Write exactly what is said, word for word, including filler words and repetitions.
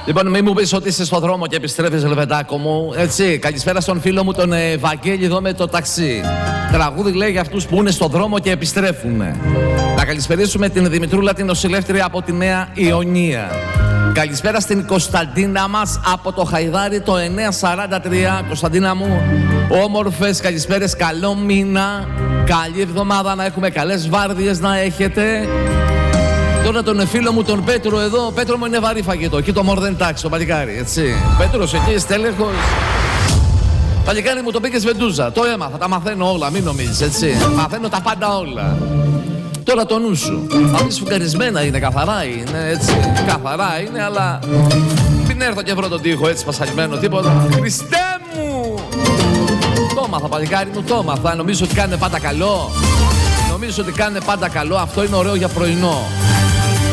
Λοιπόν, μην μου πεις ότι είσαι στον δρόμο και επιστρέφεις, Λεβεντάκο μου. Έτσι, καλησπέρα στον φίλο μου τον ε, Βαγγέλη εδώ με το ταξί. Τραγούδι λέει για αυτούς που είναι στον δρόμο και επιστρέφουν. Να καλησπερίσουμε την Δημητρούλα την νοσηλεύτρια από τη Νέα Ιωνία. Καλησπέρα στην Κωνσταντίνα μας από το Χαϊδάρι το εννιακόσια σαράντα τρία. Κωνσταντίνα μου, όμορφες καλησπέρες, καλό μήνα, καλή εβδομάδα, να έχουμε καλές βάρδιες να έχετε. Τώρα τον φίλο μου τον Πέτρο εδώ, Πέτρο μου είναι βαρύ φαγητό, εκεί το Morden Tax, το παλικάρι, έτσι. Πέτρος εκεί, στέλεχος. Παλικάρι μου το πήγες Βεντούζα, το έμαθα, τα μαθαίνω όλα, μην νομίζεις, έτσι. Μαθαίνω τα πάντα όλα. Τώρα το νου σου. Αυτή σφουγγαρισμένα είναι, καθαρά είναι, έτσι. Καθαρά είναι, αλλά μην έρθω και βρω τον τοίχο έτσι πασαλιμένο, τίποτα. Χριστέ μου! Το έμαθα, παλικάρι μου, το έμαθα. Νομίζω ότι κάνουν πάντα καλό. Νομίζω ότι κάνουν πάντα καλό. Αυτό είναι ωραίο για πρωινό.